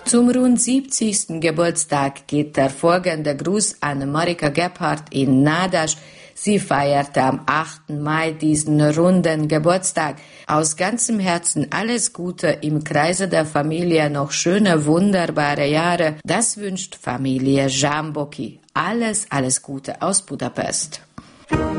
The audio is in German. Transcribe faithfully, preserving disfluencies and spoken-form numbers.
Zum rund siebzigsten Geburtstag geht der folgende Gruß an Marika Gebhardt in Nadasch. Sie feierte am achten Mai diesen runden Geburtstag. Aus ganzem Herzen alles Gute im Kreise der Familie, noch schöne, wunderbare Jahre. Das wünscht Familie Zsámboki. Alles, alles Gute aus Budapest.